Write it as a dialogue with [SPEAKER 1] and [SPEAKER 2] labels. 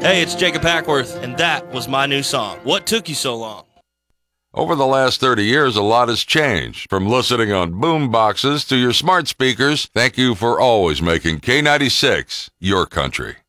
[SPEAKER 1] Hey, it's Jacob Hackworth, and that was my new song, What Took You So Long?
[SPEAKER 2] Over the last 30 years, a lot has changed. From listening on boom boxes to your smart speakers, thank you for always making K96 your country.